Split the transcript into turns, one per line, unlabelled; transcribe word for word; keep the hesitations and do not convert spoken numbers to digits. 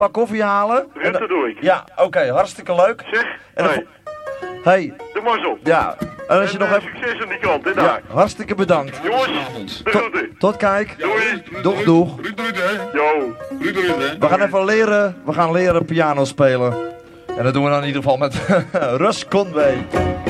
pak koffie halen.
Rutte
dan...
doe ik.
Ja, oké, okay, hartstikke leuk.
Zeg,
en dan...
hey.
Hey.
Doe maar zo.
Ja, en als je
en,
nog
uh,
even...
succes aan die kant, hè, daar.
Ja, hartstikke bedankt.
Jongens, de groeten.
Tot kijk.
Doei.
Doeg, doeg.
Yo.
We gaan even leren, we gaan leren piano spelen. En dat doen we dan in ieder geval met Russ Conway.